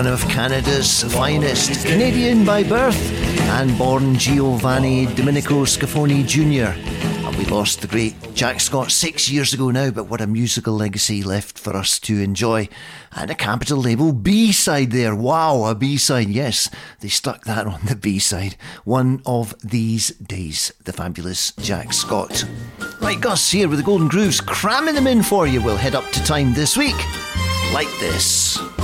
one of Canada's finest, Canadian by birth and born Giovanni Domenico Scaffoni Jr. And we lost the great Jack Scott 6 years ago now, but what a musical legacy left for us to enjoy. And a Capital label B-side there. Wow, a B-side, yes. They stuck that on the B-side. One of These Days, the fabulous Jack Scott. Right, Gus here with the Golden Grooves, cramming them in for you. We'll head up to time this week like this.